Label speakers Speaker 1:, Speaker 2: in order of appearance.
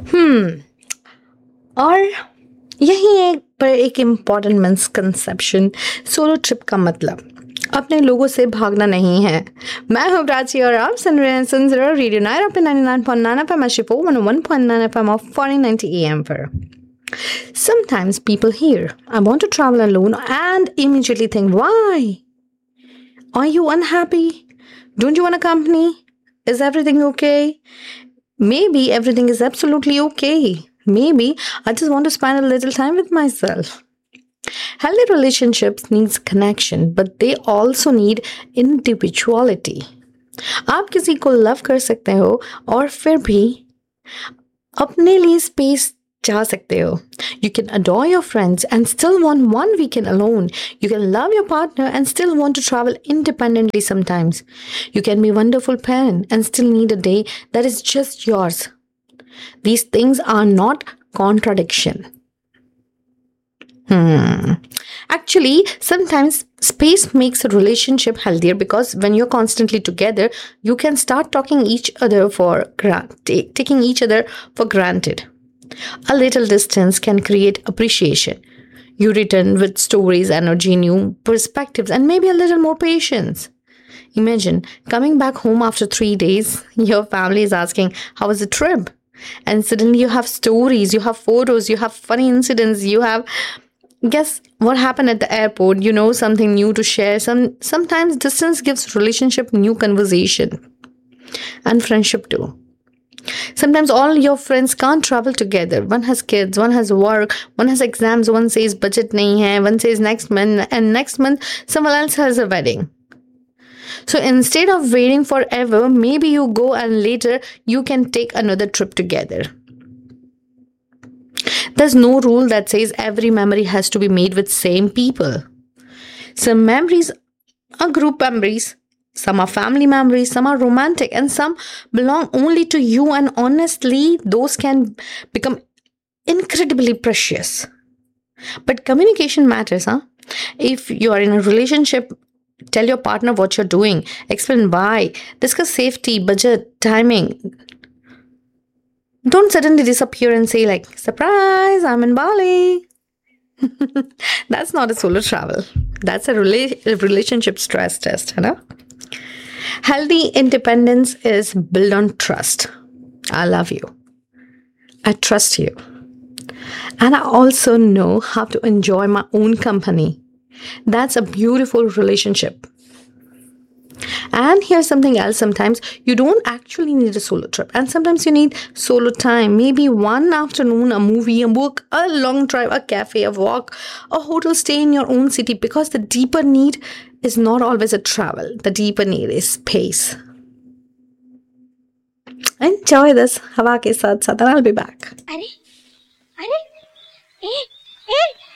Speaker 1: और यही एक इम्पॉर्टेंट मिसकंसेप्शन सोलो ट्रिप का मतलब अपने लोगों से भागना नहीं है। मैं हूँ प्राची और आप सुन रहे हो रेडियो नायरा पे 99.9 FM Ashipur 101.9 FM of 1490 AM पर। Sometimes people hear, I want to travel alone and immediately think, why? Are you unhappy? Don't you want a company? Is everything okay? Maybe everything is absolutely okay. Maybe I just want to spend a little time with myself. Healthy relationships needs connection, but they also need individuality. आप किसी को love कर सकते हो और फिर भी अपने लिए स्पेस चाह सकते हो. You can adore your friends and still want one weekend alone. You can love your partner and still want to travel independently sometimes. You can be a wonderful parent and still need a day that is just yours. These things are not contradiction. Actually, sometimes space makes a relationship healthier because when you're constantly together, you can start taking each other for granted. A little distance can create appreciation. You return with stories, energy, new perspectives, and maybe a little more patience. Imagine coming back home after 3 days, your family is asking, how was the trip? And suddenly you have stories, you have photos, you have funny incidents, you have guess what happened at the airport, something new to share. Sometimes distance gives relationship new conversation and friendship too. Sometimes all your friends can't travel together. One has kids, one has work, one has exams, one says budget nahi hai, one says next month, and next month someone else has a wedding. So instead of waiting forever, maybe you go and later you can take another trip together. There's no rule that says every memory has to be made with same people. Some memories are group memories, some are family memories, some are romantic, and some belong only to you. And honestly, those can become incredibly precious. But communication matters, huh? If you are in a relationship, tell your partner what you're doing, explain why, discuss safety, budget, timing. Don't suddenly disappear and say like, surprise, I'm in Bali. That's not a solo travel. That's a relationship stress test, Healthy independence is built on trust. I love you. I trust you. And I also know how to enjoy my own company. That's a beautiful relationship. And here's something else. Sometimes you don't actually need a solo trip. And sometimes you need solo time. Maybe one afternoon, a movie, a book, a long drive, a cafe, a walk, a hotel stay in your own city. Because the deeper need is not always a travel. The deeper need is space. Enjoy this. Hawa ke saath saath, and I'll be back.